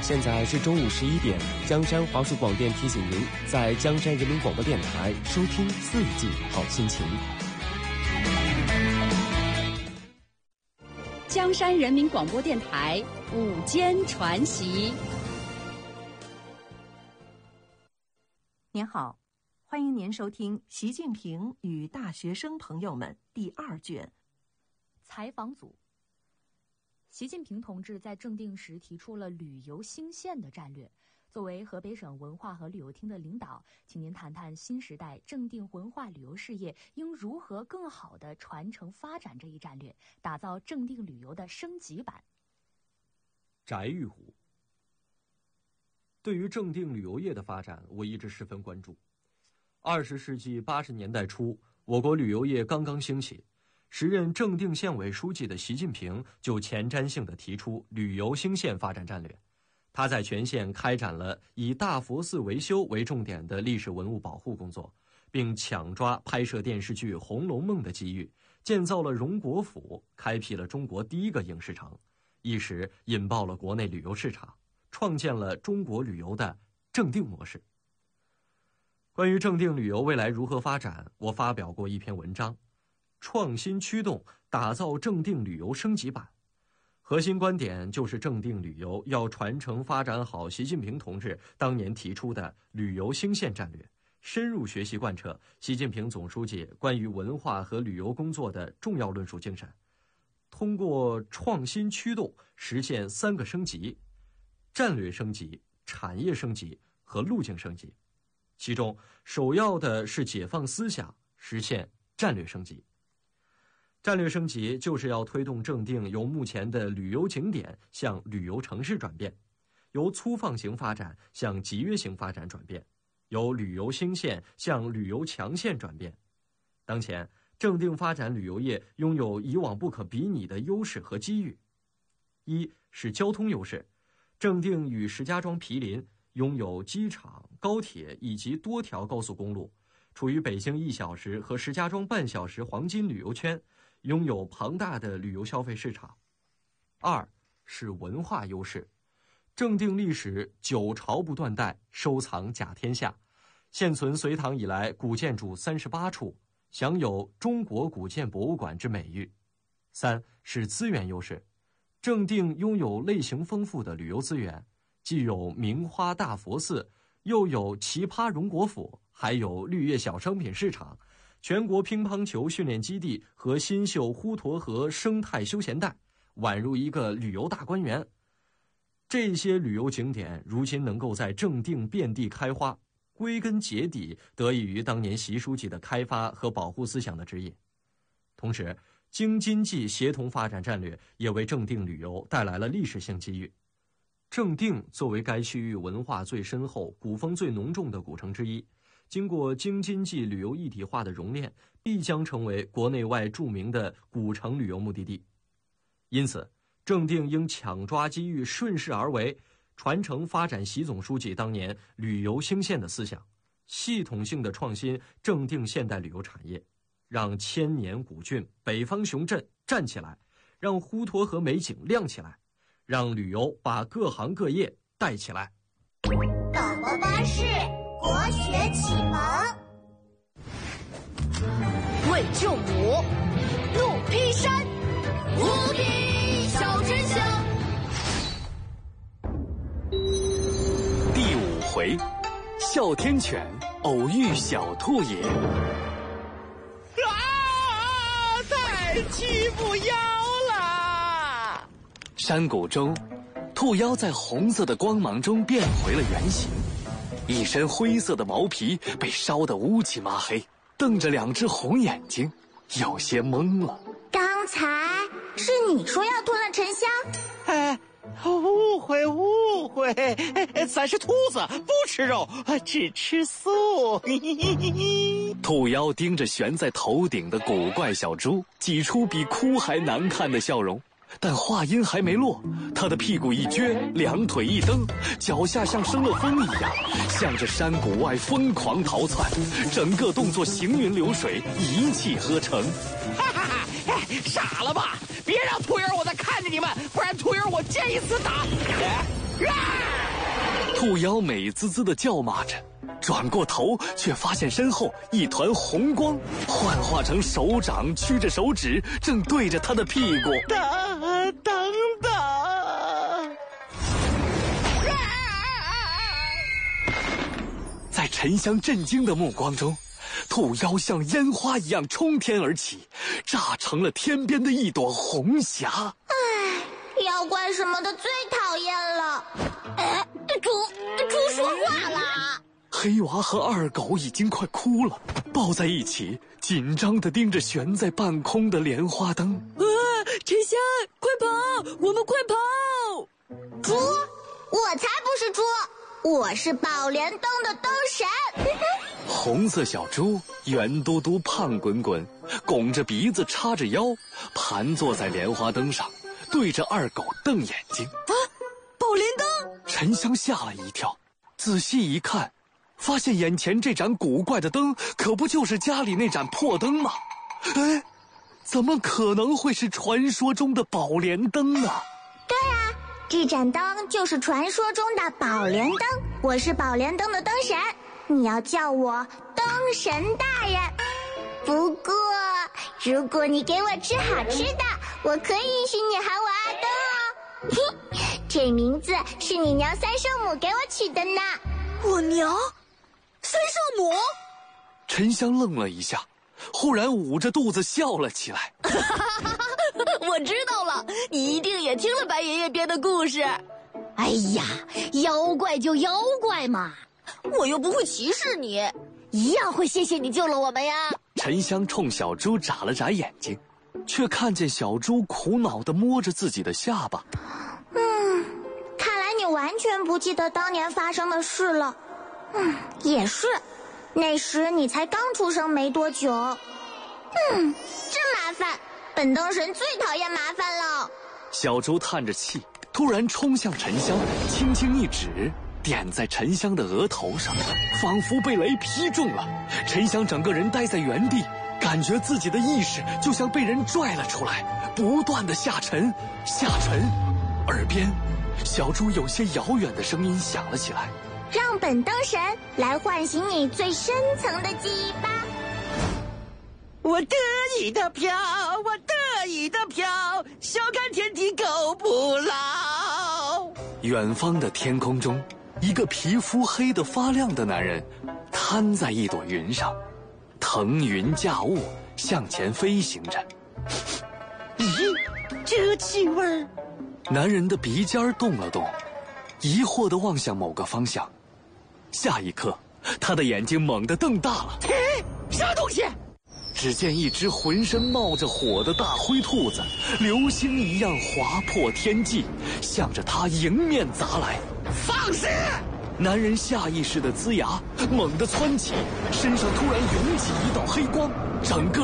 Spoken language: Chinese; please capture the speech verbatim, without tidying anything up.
现在是中午十一点，江山华数广电提醒您，在江山人民广播电台收听四季好心情。 江山人民广播电台午间传习。 您好，欢迎您收听《习近平与大学生朋友们》第二卷。 采访组。习近平同志在正定时提出了旅游兴县的战略。作为河北省文化和旅游厅的领导，请您谈谈新时代正定文化旅游事业应如何更好地传承发展这一战略，打造正定旅游的升级版。 翟玉虎。对于正定旅游业的发展，我一直十分关注。二十世纪八十年代初，我国旅游业刚刚兴起，时任正定县委书记的习近平就前瞻性地提出旅游兴县发展战略。他在全县开展了以大佛寺维修为重点的历史文物保护工作，并抢抓拍摄电视剧《红楼梦》的机遇，建造了荣国府，开辟了中国第一个影视城，一时引爆了国内旅游市场，创建了中国旅游的正定模式。关于正定旅游未来如何发展，我发表过一篇文章，创新驱动打造正定旅游升级版。核心观点就是正定旅游要传承发展好习近平同志当年提出的旅游兴县战略，深入学习贯彻习近平总书记关于文化和旅游工作的重要论述精神，通过创新驱动实现三个升级：战略升级、产业升级和路径升级。其中首要的是解放思想，实现战略升级。战略升级就是要推动正定由目前的旅游景点向旅游城市转变，由粗放型发展向集约型发展转变，由旅游兴县向旅游强县转变。当前，正定发展旅游业拥有以往不可比拟的优势和机遇。一是交通优势，正定与石家庄毗邻，拥有机场、高铁以及多条高速公路，处于北京一小时和石家庄半小时黄金旅游圈，拥有庞大的旅游消费市场。二是文化优势，正定历史九朝不断代，收藏甲天下，现存隋唐以来古建筑三十八处，享有中国古建博物馆之美誉。三是资源优势，正定拥有类型丰富的旅游资源，既有名花大佛寺，又有奇葩荣国府，还有绿叶小商品市场，全国乒乓球训练基地和新秀滹沱河生态休闲带，宛如一个旅游大观园。这些旅游景点如今能够在正定遍地开花，归根结底得益于当年习书记的开发和保护思想的指引。同时，京津冀协同发展战略也为正定旅游带来了历史性机遇。正定作为该区域文化最深厚、古风最浓重的古城之一，经过京津冀旅游一体化的熔炼，必将成为国内外著名的古城旅游目的地。因此，正定应抢抓机遇，顺势而为，传承发展习总书记当年旅游兴县的思想，系统性的创新正定现代旅游产业，让千年古郡、北方雄镇站起来，让滹沱河美景亮起来，让旅游把各行各业带起来。 广播巴士国学启蒙。 为救母，怒劈山，无匹小军香。 第五回，哮天犬偶遇小兔爷。 啊！太欺负妖了！ 山谷中，兔妖在红色的光芒中变回了原形，一身灰色的毛皮被烧得乌漆麻黑，瞪着两只红眼睛，有些懵了。 刚才是你说要吞了沉香？ 哎，误会误会，咱是兔子，不吃肉，只吃素。 兔妖盯着悬在头顶的古怪小猪，挤出比哭还难看的笑容。但话音还没落，他的屁股一撅，两腿一蹬，脚下像生了风一样，向着山谷外疯狂逃窜，整个动作行云流水，一气呵成。 哈哈哈！傻了吧？别让兔儿我再看见你们，不然兔儿我见一次打。哎兔妖美滋滋地叫骂着，转过头却发现身后一团红光，幻化成手掌曲着手指，正对着他的屁股。 等等等！ 在沉香震惊的目光中，兔妖像烟花一样冲天而起，炸成了天边的一朵红霞。 唉，妖怪什么的最讨厌了。哎，猪猪说话了。 黑娃和二狗已经快哭了，抱在一起，紧张地盯着悬在半空的莲花灯。 啊！沉香，快跑！我们快跑！ 猪？我才不是猪，我是宝莲灯的灯神。 红色小猪圆嘟嘟、胖滚滚，拱着鼻子，叉着腰，盘坐在莲花灯上，对着二狗瞪眼睛。 啊！宝莲灯！ 沉香吓了一跳，仔细一看，发现眼前这盏古怪的灯可不就是家里那盏破灯吗？哎，怎么可能会是传说中的宝莲灯呢？ 对啊，这盏灯就是传说中的宝莲灯，我是宝莲灯的灯神，你要叫我灯神大人。不过如果你给我吃好吃的，我可以允许你喊我阿灯哦。这名字是你娘三圣母给我取的呢。 我娘三圣母？ 沉香愣了一下，忽然捂着肚子笑了起来。 我知道了，你一定也听了白爷爷编的故事。哎呀，妖怪就妖怪嘛，我又不会歧视你，一样会谢谢你救了我们呀。 沉香冲小猪眨了眨眼睛，却看见小猪苦恼地摸着自己的下巴。 嗯，看来你完全不记得当年发生的事了。嗯，也是，那时你才刚出生没多久。嗯，真麻烦，本灯神最讨厌麻烦了。 小猪叹着气，突然冲向沉香，轻轻一指，点在沉香的额头上，仿佛被雷劈中了。沉香整个人呆在原地，感觉自己的意识就像被人拽了出来，不断的下沉下沉。耳边小猪有些遥远的声音响了起来， 让本灯神来唤醒你最深层的记忆吧。 我得意的飘，我得意的飘，小看天地够不牢。 远方的天空中，一个皮肤黑得发亮的男人瘫在一朵云上，腾云驾雾向前飞行着。 咦，这气味儿！ 男人的鼻尖动了动，疑惑地望向某个方向。下一刻，他的眼睛猛地瞪大了。 哎，啥东西？ 只见一只浑身冒着火的大灰兔子，流星一样划破天际，向着他迎面砸来。 放肆！ 男人下意识的龇牙，猛地蹿起，身上突然涌起一道黑光，整个